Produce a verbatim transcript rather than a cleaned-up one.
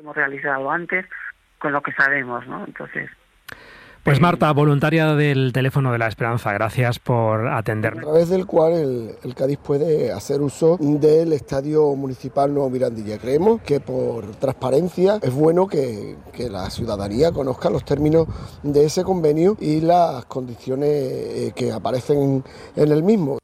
hemos realizado antes con lo que sabemos, ¿no? Entonces... Pues Marta, voluntaria del Teléfono de la Esperanza, gracias por atendernos. A través del cual el, el Cádiz puede hacer uso del Estadio Municipal Nuevo Mirandilla. Creemos que por transparencia es bueno que, que la ciudadanía conozca los términos de ese convenio y las condiciones que aparecen en el mismo.